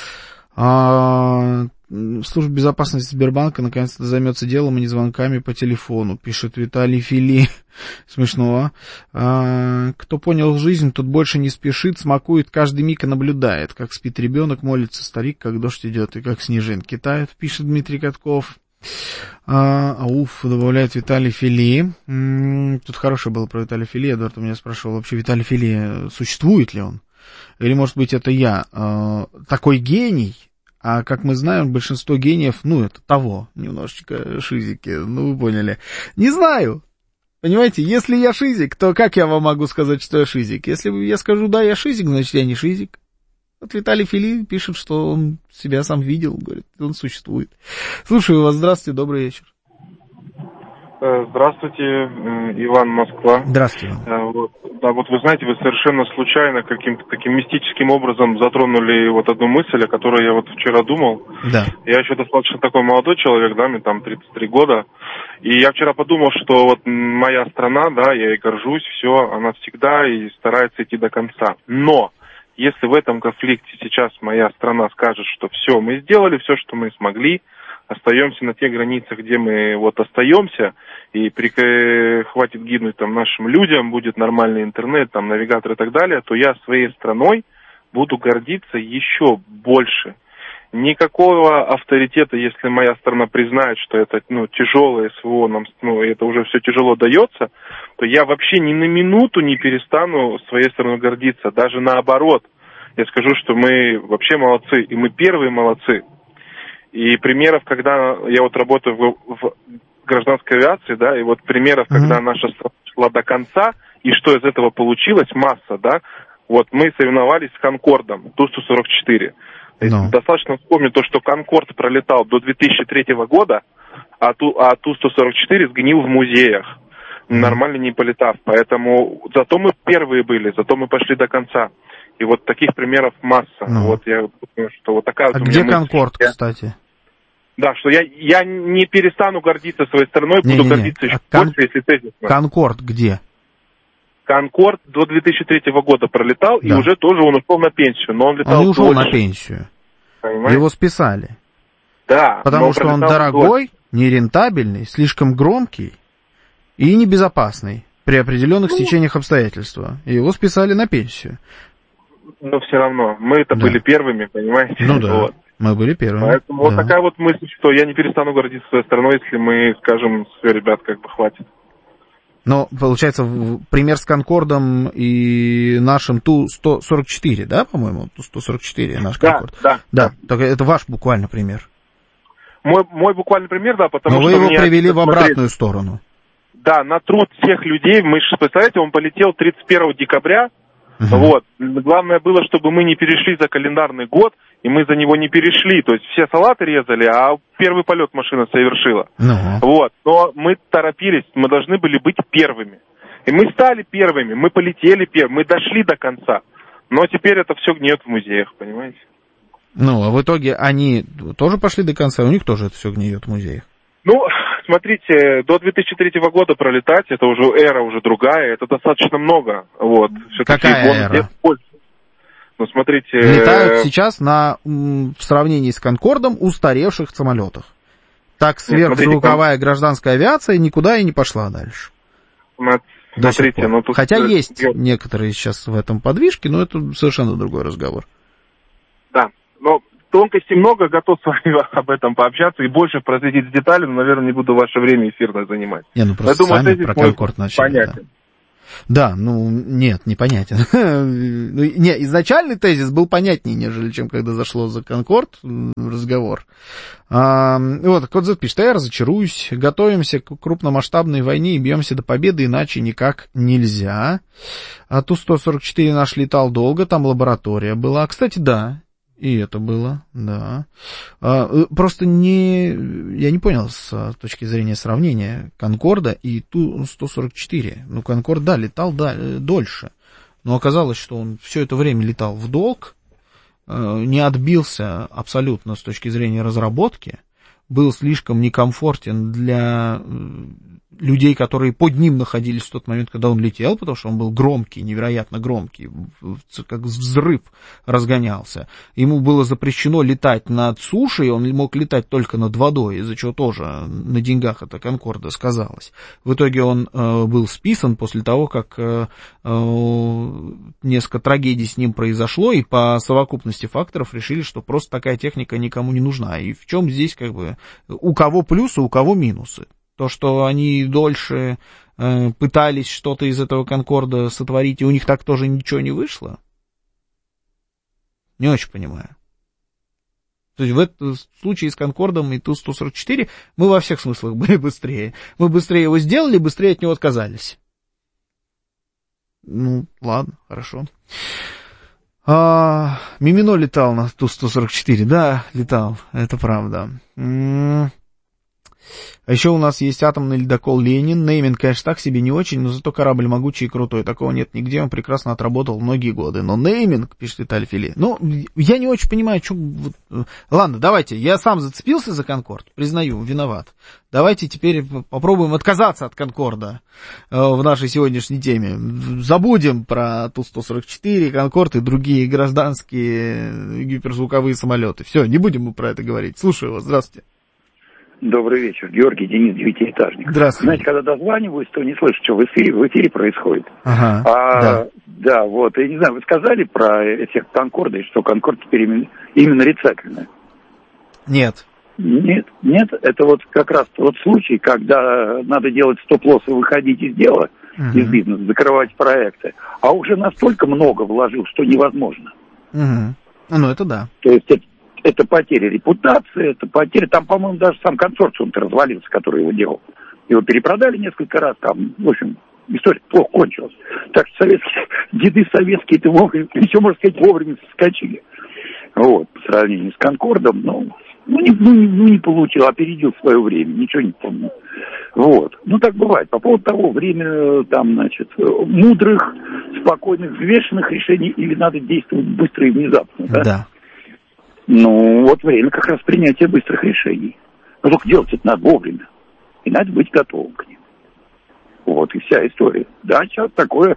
Служба безопасности Сбербанка наконец-то займется делом, а не звонками по телефону, пишет Виталий Фили. Смешно. Кто понял жизнь, тот больше не спешит, смакует каждый миг и наблюдает, как спит ребенок, молится старик, как дождь идет и как снежинки тают, пишет Дмитрий Катков. Добавляет Виталий Фили. Тут хорошее было про Виталия Фили. Эдуард у меня спрашивал, вообще Виталий Фили, существует ли он? Или, может быть, это я такой гений? А как мы знаем, большинство гениев, это того, немножечко шизики, вы поняли. Не знаю. Понимаете, если я шизик, то как я вам могу сказать, что я шизик? Если я скажу, да, я шизик, значит, я не шизик. Вот Виталий Фили пишет, что он себя сам видел, говорит, он существует. Слушаю вас, здравствуйте, добрый вечер. Здравствуйте, Иван, Москва. Здравствуйте. Вот вы знаете, вы совершенно случайно каким-то таким мистическим образом затронули одну мысль, о которой я вчера думал. Да. Я еще достаточно такой молодой человек, да, мне там 33 года. И я вчера подумал, что моя страна, да, я ей горжусь, все, она всегда и старается идти до конца. Но если в этом конфликте сейчас моя страна скажет, что все, мы сделали все, что мы смогли, остаемся на тех границах, где мы остаемся, и хватит гибнуть нашим людям, будет нормальный интернет, навигатор и так далее, то я своей страной буду гордиться еще больше. Никакого авторитета, если моя страна признает, что это тяжелое СВО, это уже все тяжело дается, то я вообще ни на минуту не перестану своей страной гордиться. Даже наоборот, я скажу, что мы вообще молодцы, и мы первые молодцы. И примеров, когда я работаю в гражданской авиации, да, и примеров, когда наша страна шла до конца, и что из этого получилось, масса, да. Мы соревновались с Конкордом, Ту-144. Достаточно вспомнить то, что Конкорд пролетал до 2003 года, а Ту-144 сгнил в музеях, нормально не полетав. Поэтому зато мы первые были, зато мы пошли до конца. И таких примеров масса. Я думаю, что такая у меня где мысль. Конкорд, кстати? Да, что я не перестану гордиться своей страной, буду гордиться еще больше, если тезисно. Конкорд где? Конкорд до 2003 года пролетал, да. И уже тоже он ушел на пенсию, но он летал Он не ушел дольше. На пенсию. Понимаете? Его списали. Да. Потому что он дорогой, нерентабельный, слишком громкий и небезопасный при определенных стечениях обстоятельств. И его списали на пенсию. Но все равно, мы-то были первыми, понимаете? Ну да, мы были первыми. Поэтому такая мысль, что я не перестану гордиться своей страной, если мы скажем, все, ребят, хватит. Но, получается, пример с Конкордом и нашим Ту-144, да, по-моему? Ту-144 наш Конкорд. Да. Только это ваш буквально пример. Мой буквальный пример, да, потому что... Но вы его привели в обратную сторону. Да, на труд всех людей, представляете, он полетел 31 декабря, Главное было, чтобы мы не перешли за календарный год, и мы за него не перешли. То есть все салаты резали, а первый полет машина совершила. Но мы торопились, мы должны были быть первыми. И мы стали первыми, мы полетели первыми, мы дошли до конца. Но теперь это все гниет в музеях, понимаете? А в итоге они тоже пошли до конца, у них тоже это все гниет в музеях? Смотрите, до 2003 года пролетать, это уже эра уже другая, это достаточно много. Какая эра? Смотрите... Летают сейчас в сравнении с Конкордом устаревших самолетах. Так сверхзвуковая гражданская авиация никуда и не пошла дальше. Смотрите, Хотя есть некоторые сейчас в этом подвижки, но это совершенно другой разговор. Да, тонкостей много, готов с вами об этом пообщаться и больше просветить с деталями, но, наверное, не буду ваше время эфирное занимать. Не, ну просто думаю, сами про Конкорд начали. Понятен. Да, ну, нет, непонятен. Не, изначальный тезис был понятнее, нежели чем когда зашло за Конкорд разговор. Вот, Кодзет пишет, я разочаруюсь, готовимся к крупномасштабной войне и бьемся до победы, иначе никак нельзя. А Ту-144 наш летал долго, там лаборатория была. Кстати, да, и это было, да. Просто я не понял с точки зрения сравнения Конкорда и Ту-144. Ну, Конкорд, да, летал дольше, но оказалось, что он все это время летал в долг, не отбился абсолютно с точки зрения разработки, был слишком некомфортен для людей, которые под ним находились в тот момент, когда он летел, потому что он был громкий, невероятно громкий, как взрыв разгонялся. Ему было запрещено летать над сушей, он мог летать только над водой, из-за чего тоже на деньгах это Конкорда сказалось. В итоге он был списан после того, как несколько трагедий с ним произошло, и по совокупности факторов решили, что просто такая техника никому не нужна. И в чем здесь как бы у кого плюсы, у кого минусы? То, что они дольше пытались что-то из этого Конкорда сотворить, и у них так тоже ничего не вышло? Не очень понимаю. То есть в этом случае с Конкордом и Ту-144 мы во всех смыслах были быстрее. Мы быстрее его сделали, быстрее от него отказались. Ну, ладно, хорошо. Мимино летал на Ту-144, да, летал, это правда. А еще у нас есть атомный ледокол «Ленин». Нейминг, конечно, так себе не очень, но зато корабль могучий и крутой. Такого нет нигде, он прекрасно отработал многие годы. Но нейминг, пишет Виталий Фили, ну, я не очень понимаю, что... Ладно, давайте, я сам зацепился за Конкорд, признаю, виноват. Давайте теперь попробуем отказаться от Конкорда в нашей сегодняшней теме. Забудем про Ту-144, Конкорд и другие гражданские гиперзвуковые самолеты. Все, не будем мы про это говорить. Слушаю вас, здравствуйте. Добрый вечер. Георгий, Денис, девятиэтажник. Здравствуйте. Знаете, когда дозваниваюсь, то не слышу, что в эфире происходит. Ага, да, вот. Я не знаю, вы сказали про эффект Конкорда, и что Конкорд теперь именно рецептный? Нет. Нет, это вот как раз тот случай, когда надо делать стоп-лосс и выходить из дела, из бизнеса, закрывать проекты, а уже настолько много вложил, что невозможно. Ну, это да. То есть это потеря репутации, это потеря... Там, по-моему, даже сам консорциум-то развалился, который его делал. Его перепродали несколько раз, там, в общем, история плохо кончилась. Так что деды советские-то вовремя, еще, можно сказать, вовремя соскочили. Вот, по сравнению с Конкордом, не получил, опередил свое время, ничего не помню. Вот, так бывает. По поводу того, время, там, значит, мудрых, спокойных, взвешенных решений или надо действовать быстро и внезапно, да? Да. Вот время как раз принятия быстрых решений. Но только делать это надо вовремя. И надо быть готовым к ним. Вот и вся история. Да, сейчас такое,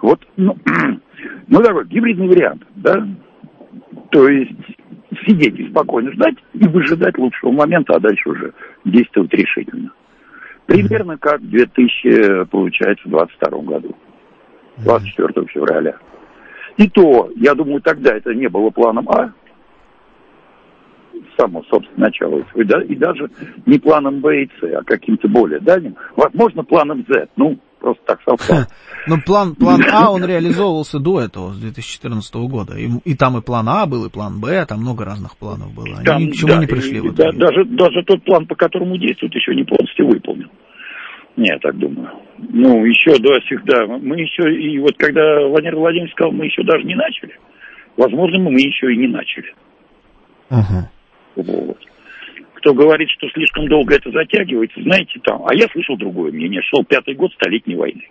такой гибридный вариант, да. То есть сидеть и спокойно ждать и выжидать лучшего момента, а дальше уже действовать решительно. Примерно как в 2022 году. 24 февраля. И то, я думаю, тогда это не было планом А, само, собственно, начало, и даже не планом Б и С, а каким-то более дальним, возможно, планом З, просто так совпало. Но план А, он реализовывался до этого, с 2014 года, и там и план А был, и план Б, там много разных планов было, они ни к чему не пришли. Даже тот план, по которому действует, еще не полностью выполнен. Я так думаю. Еще до сих, да, мы еще, и вот когда Владимир Владимирович сказал, мы еще даже не начали, возможно, мы еще и не начали. Вот. Кто говорит, что слишком долго это затягивается, знаете, а я слышал другое мнение, шел 5-й год Столетней войны.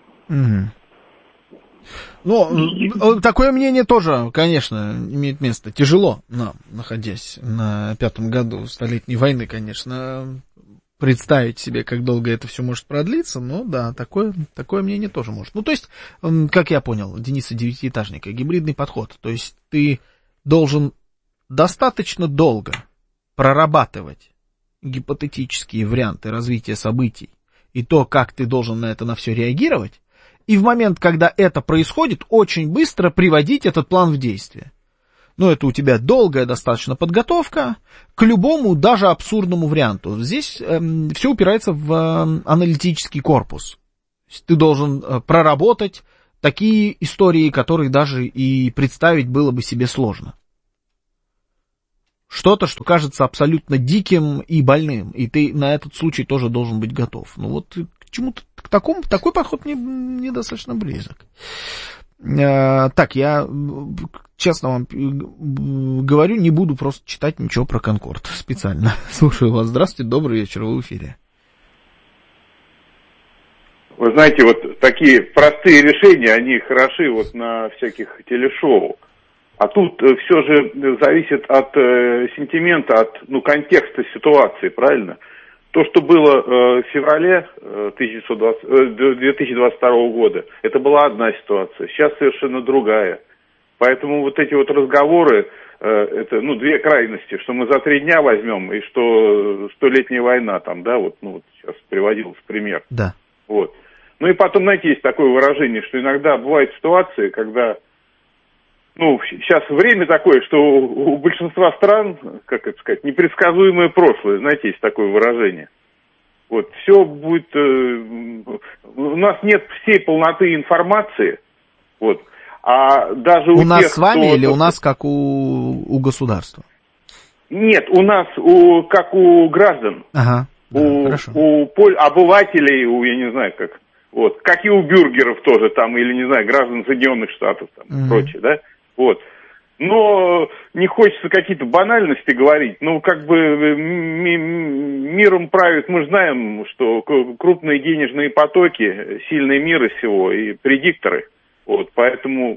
Такое мнение тоже, конечно, имеет место. Тяжело нам, находясь на 5-м году Столетней войны, конечно, представить себе, как долго это все может продлиться, но да, такое мнение тоже может. То есть, как я понял, Дениса Девятиэтажника, гибридный подход, то есть ты должен достаточно долго прорабатывать гипотетические варианты развития событий и то, как ты должен на все реагировать, и в момент, когда это происходит, очень быстро приводить этот план в действие. Ну, это у тебя долгая достаточно подготовка к любому, даже абсурдному варианту. Здесь все упирается в аналитический корпус. Ты должен проработать такие истории, которые даже и представить было бы себе сложно. Что-то, что кажется абсолютно диким и больным, и ты на этот случай тоже должен быть готов. Ну вот к чему-то, к такой подход мне достаточно близок. Так, я честно вам говорю, не буду просто читать ничего про Конкорд специально. Слушаю вас. Здравствуйте, добрый вечер, вы в эфире. Вы знаете, вот такие простые решения, они хороши вот на всяких телешоу. А тут все же зависит от сентимента, от контекста ситуации, правильно? То, что было в феврале 2022 года, это была одна ситуация, сейчас совершенно другая. Поэтому вот эти вот разговоры, это, две крайности, что мы за 3 дня возьмем, и что 100-летняя война там, да, вот сейчас приводил в пример. Да. Вот. Ну и потом, знаете, есть такое выражение, что иногда бывают ситуации, когда, сейчас время такое, что у большинства стран, как это сказать, непредсказуемое прошлое, знаете, есть такое выражение. Вот, все будет, у нас нет всей полноты информации, вот, а даже у нас тех, с вами кто... или у нас как у государства? Нет, у нас как у граждан, ага, у обывателей, я не знаю как, вот, как и у бюргеров тоже там, или, не знаю, граждан Соединенных Штатов там, и прочее, да, вот. Но не хочется какие-то банальности говорить, как бы миром правит, мы же знаем, что крупные денежные потоки, сильный мир из всего и предикторы, вот, поэтому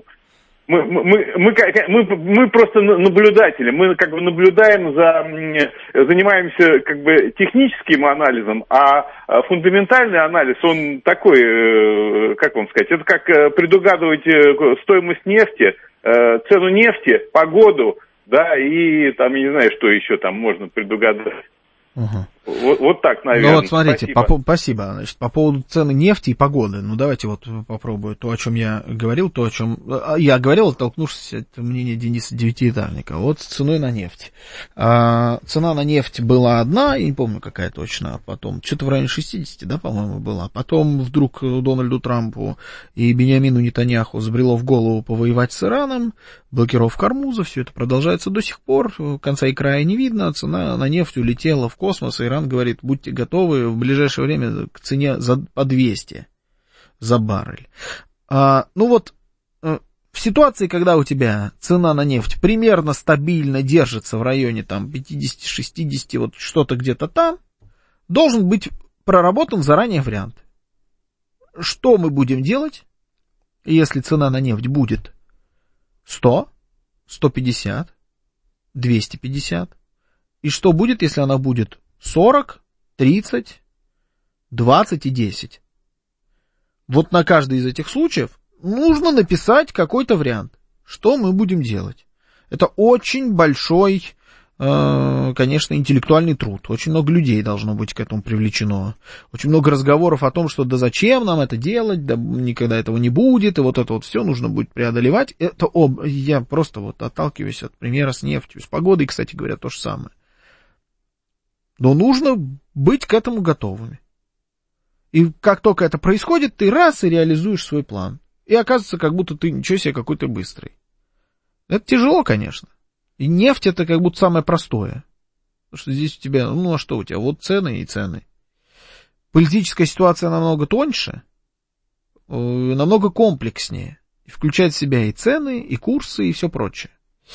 мы просто наблюдатели, мы как бы наблюдаем занимаемся как бы техническим анализом, а фундаментальный анализ, он такой, как вам сказать, это как предугадывать стоимость нефти, цену нефти, погоду, да, и там, я не знаю, что еще там можно предугадать. Угу. Вот так, наверное. Ну вот смотрите, спасибо. Значит, по поводу цены нефти и погоды, давайте вот попробую то, о чем я говорил, то, о чем я говорил, оттолкнувшись от мнения Дениса Девятиэтажника. Вот с ценой на нефть. Цена на нефть была одна, я не помню какая точно, а потом что-то в районе 60, да, по-моему, была. Потом вдруг Дональду Трампу и Биньямину Нетаньяху взбрело в голову повоевать с Ираном, блокировка Ормуза, все это продолжается до сих пор, конца и края не видно, цена на нефть улетела в космос, и Иран говорит, будьте готовы в ближайшее время к цене по 200 за баррель. В ситуации, когда у тебя цена на нефть примерно стабильно держится в районе там 50-60, вот что-то где-то там, должен быть проработан заранее вариант. Что мы будем делать, если цена на нефть будет 100, 150, 250, и что будет, если она будет 40, 30, 20 и 10. Вот на каждый из этих случаев нужно написать какой-то вариант. Что мы будем делать? Это очень большой, конечно, интеллектуальный труд. Очень много людей должно быть к этому привлечено. Очень много разговоров о том, что да зачем нам это делать, да никогда этого не будет, и вот это вот все нужно будет преодолевать. Я просто вот отталкиваюсь от примера с нефтью, с погодой, кстати говоря, то же самое. Но нужно быть к этому готовыми. И как только это происходит, ты раз и реализуешь свой план. И оказывается, как будто ты ничего себе какой ты быстрый. Это тяжело, конечно. И нефть это как будто самое простое. Потому что здесь у тебя, а что у тебя? Вот цены и цены. Политическая ситуация намного тоньше, намного комплекснее. И включает в себя и цены, и курсы, и все прочее.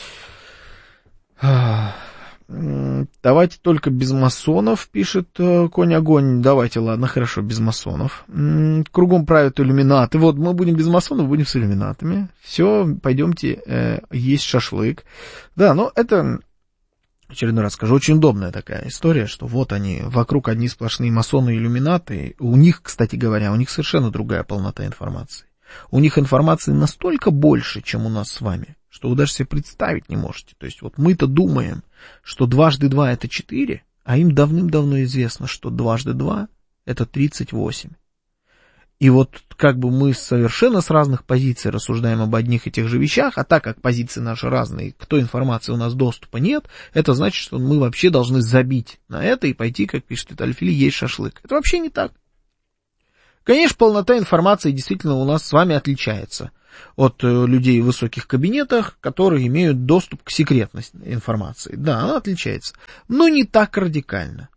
Давайте только без масонов, пишет Конь-Огонь. Давайте, ладно, хорошо, без масонов. Кругом правят иллюминаты. Вот мы будем без масонов, будем с иллюминатами. Все, пойдемте есть шашлык. Да, это, очередной раз скажу, очень удобная такая история, что вот они, вокруг одни сплошные масоны и иллюминаты. У них, кстати говоря, у них совершенно другая полнота информации. У них информации настолько больше, чем у нас с вами, что вы даже себе представить не можете. То есть вот мы-то думаем, что 2 × 2 это 4, а им давным-давно известно, что 2 × 2 это 38. И вот как бы мы совершенно с разных позиций рассуждаем об одних и тех же вещах, а так как позиции наши разные, к той информации у нас доступа нет, это значит, что мы вообще должны забить на это и пойти, как пишет Виталий Фили, есть шашлык. Это вообще не так. Конечно, полнота информации действительно у нас с вами отличается от людей в высоких кабинетах, которые имеют доступ к секретной информации. Да, она отличается, но не так радикально.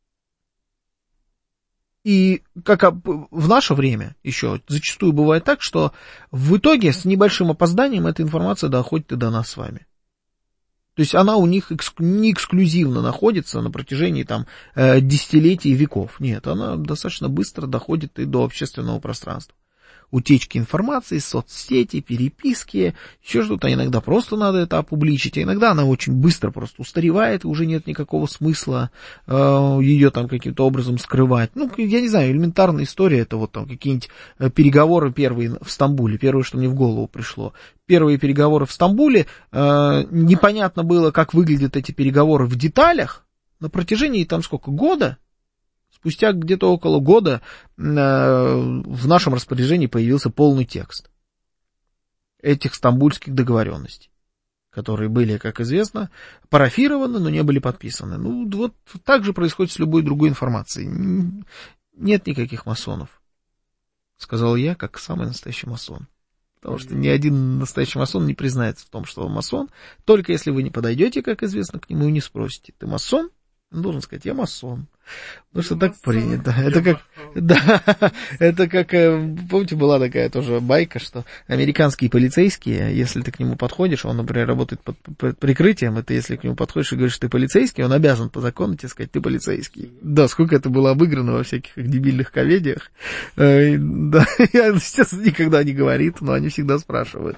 И как в наше время еще зачастую бывает так, что в итоге с небольшим опозданием эта информация доходит и до нас с вами. То есть она у них не эксклюзивно находится на протяжении там десятилетий и веков. Нет, она достаточно быстро доходит и до общественного пространства. Утечки информации, соцсети, переписки, еще что-то. Иногда просто надо это опубличить, а иногда она очень быстро просто устаревает, и уже нет никакого смысла ее там каким-то образом скрывать. Ну, я не знаю, элементарная история, это вот там какие-нибудь переговоры первые в Стамбуле, первое, что мне в голову пришло. Первые переговоры в Стамбуле, непонятно было, как выглядят эти переговоры в деталях, на протяжении там сколько, года? Спустя где-то около года в нашем распоряжении появился полный текст этих стамбульских договоренностей, которые были, как известно, парафированы, но не были подписаны. Ну, вот так же происходит с любой другой информацией. Нет никаких масонов, сказал я, как самый настоящий масон. Потому что ни один настоящий масон не признается в том, что он масон, только если вы не подойдете, как известно, к нему и не спросите: ты масон? Он должен сказать: я масон. Потому что так принято. Это как, да, это как, помните, была такая тоже байка, что американские полицейские, если ты к нему подходишь, он, например, работает под прикрытием, это если к нему подходишь и говоришь, ты полицейский, он обязан по закону тебе сказать: ты полицейский. Да, сколько это было обыграно во всяких дебильных комедиях. Да, я, естественно, никогда не говорит, но они всегда спрашивают.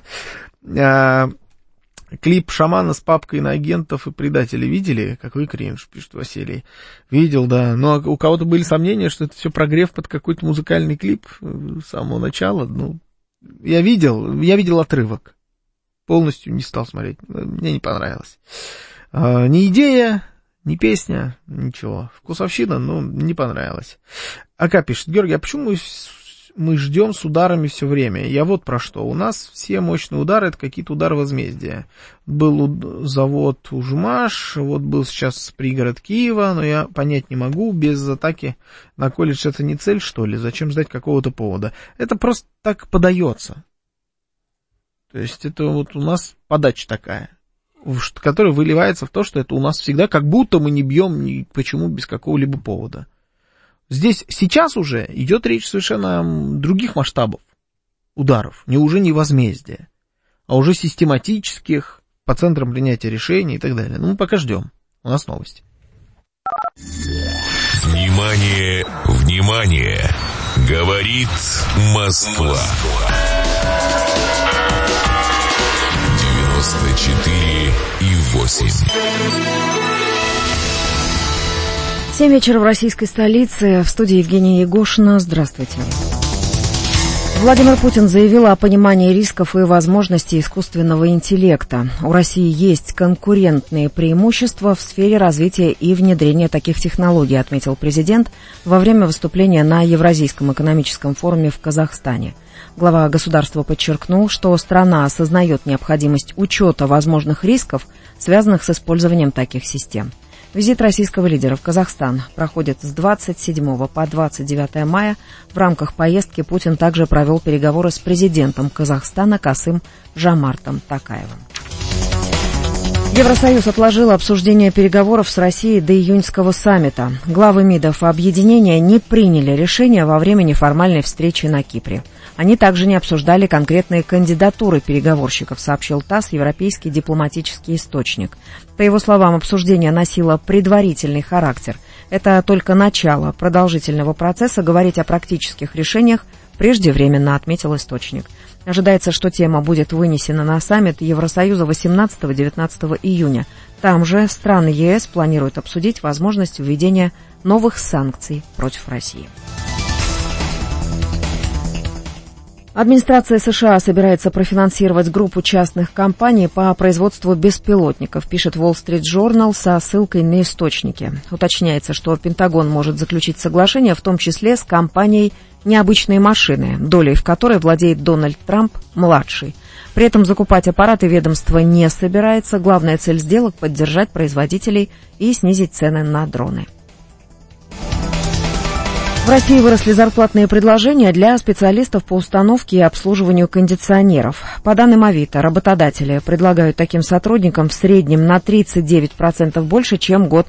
Клип «Шамана» с папкой на агентов и предателей видели? Какой кринж, пишет Василий. Видел, да. Но у кого-то были сомнения, что это все прогрев под какой-то музыкальный клип с самого начала. Ну, я видел отрывок. Полностью не стал смотреть. Мне не понравилось. Ни идея, ни песня, ничего. Вкусовщина, ну, не понравилось. Ака пишет: Георгий, а почему мы ждем с ударами все время? Я вот про что. У нас все мощные удары — это какие-то удары возмездия. Был завод Ужмаш, вот был сейчас пригород Киева, но я понять не могу, без атаки на колледж это не цель, что ли? Зачем ждать какого-то повода? Это просто так подается. То есть это вот у нас подача такая, которая выливается в то, что это у нас всегда как будто мы не бьем ни почему без какого-либо повода. Здесь сейчас уже идет речь совершенно других масштабов ударов, уже не возмездия, а уже систематических, по центрам принятия решений и так далее. Ну, мы пока ждем. У нас новости. Внимание, внимание! Говорит Москва. 94,8. 7 вечера в российской столице. В студии Евгения Егошина. Здравствуйте. Владимир Путин заявил о понимании рисков и возможностей искусственного интеллекта. У России есть конкурентные преимущества в сфере развития и внедрения таких технологий, отметил президент во время выступления на Евразийском экономическом форуме в Казахстане. Глава государства подчеркнул, что страна осознает необходимость учета возможных рисков, связанных с использованием таких систем. Визит российского лидера в Казахстан проходит с 27 по 29 мая. В рамках поездки Путин также провел переговоры с президентом Казахстана Касым-Жомартом Токаевым. Евросоюз отложил обсуждение переговоров с Россией до июньского саммита. Главы МИДов объединения не приняли решения во время неформальной встречи на Кипре. Они также не обсуждали конкретные кандидатуры переговорщиков, сообщил ТАСС, европейский дипломатический источник. По его словам, обсуждение носило предварительный характер. Это только начало продолжительного процесса, говорить о практических решениях преждевременно, отметил источник. Ожидается, что тема будет вынесена на саммит Евросоюза 18-19 июня. Там же страны ЕС планируют обсудить возможность введения новых санкций против России. Администрация США собирается профинансировать группу частных компаний по производству беспилотников, пишет Wall Street Journal со ссылкой на источники. Уточняется, что Пентагон может заключить соглашение, в том числе с компанией «Необычные машины», долей в которой владеет Дональд Трамп-младший. При этом закупать аппараты ведомство не собирается. Главная цель сделок – поддержать производителей и снизить цены на дроны. В России выросли зарплатные предложения для специалистов по установке и обслуживанию кондиционеров. По данным Авито, работодатели предлагают таким сотрудникам в среднем на 39% больше, чем год